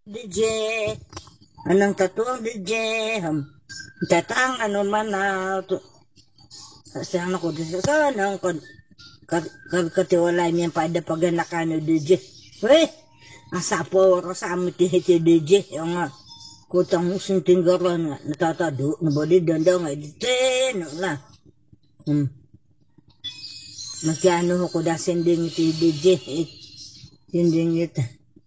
DJ, anong tatuang DJ, tatang ano man na, saan ako dito, saan ang katiwalay niyan pa ada paganakan DJ. Weh, asapo sa amin tihiti DJ, yung kutang musim tinggaran nga, natatado, nabali dandaw nga, editen, na. Masyano ko da sending iti DJ, sending ito.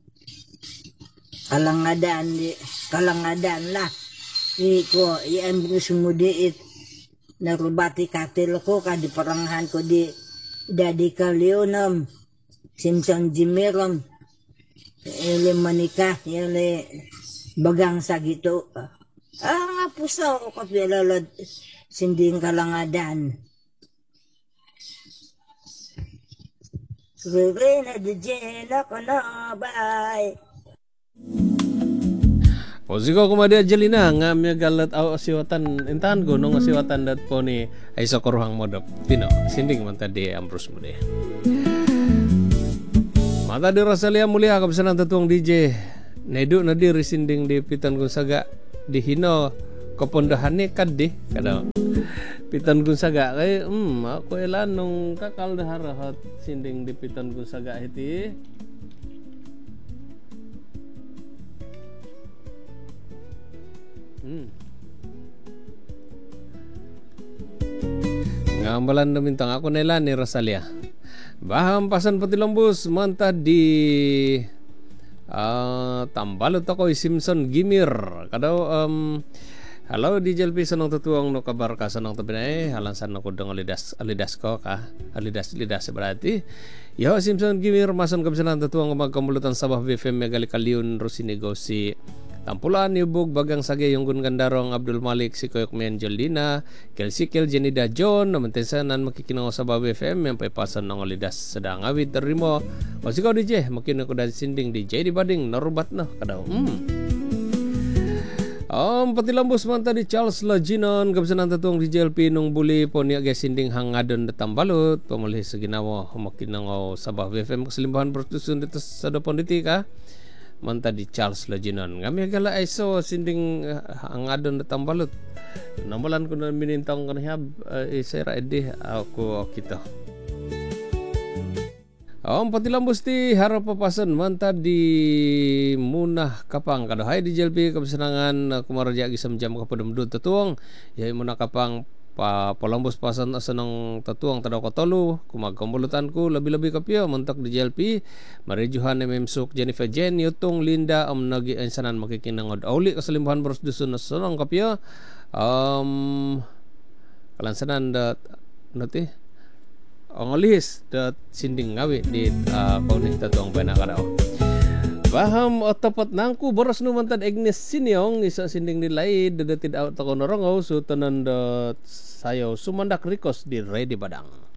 Kalangadan lah. Iko, i-ambus mo diit. Narubati katil ko, kadi parangahan ko di Daddy Kalionam, Simpson Jimiram, ili manika, ili bagang sa gito. Nga puso ko kapilalad, sinding kalangadan. Rina de Jena ko na, bye. O sigo kumadi Angelina nga mi galat aw siwatan intan ko nung siwatan dat po ni ay sokoruhang modop tino sinding man tadi Ambrose mo de. Mata di Rosalia mulia kabisan tatuang DJ nedu na di sinding di Pitan Gonzaga di hino kepondahan ni kaddi kada Pitan Gonzaga kay ako elan nung kakal daharahat sinding di Pitan Gonzaga iti Ngambalan na mintang ako nila ni Rosalia. Baham pasan pati lambus manta di tambalot ako Simpson Gimir. Kadaw halo di Jelpi sanang tutuang no kabar ka sanang tabinay halansan ako dong alidas ko ka alidas berarti yo Simpson Gimir masan kabisan tutuang magkamulutan Sabah BFM megali kaliun Rosinigosi Tampulaan Yubog Bagang Sage Yunggun Gandarong Abdul Malik si Koyok Menjolina Kelsikel Jenida John namantesanan makikinang sa Babi FM yang paipasan ng olidas sedang awit terimo masih kau DJ makin aku dari sinding DJ di bading narubat na kadaw pati lambus manta di Charles Laginon kabisanan tatuang di JLP nung buli po niya guys sinding hangadon datambalot pamulih seginawa makinang sa Babi FM keselimbahan bertusun dito sa dopon ditika manta di Charles Laginon kami agala ay so sinding ang adon na tambalot nambalan ko na minintang kanihab isera edi ako kita pati lambus ti harap papasan manta di munah kapang kadahay di JLP kabisanangan kumarja gisam jam kapadumdud tatuang yay munah kapang palambos pasan asanang tatuang tadaw katolo kumagkambulutan ko labi-labi kapyo mantak di JLP marijuhan ni Memsuk Jennifer Jen Yutong Linda nagi ensanan makikinangod auli kasalimbahan boros dusun na sanang kapyo kalansanan dat noti ang alihis dat sinding ngawi di kaunih tatuang banakaraw Baham otapat nangku boros numantad Agnes Sinyong isa sinding nilai dadatid out ako narangaw so tanan sayo sumandak rikos di Ready Badang.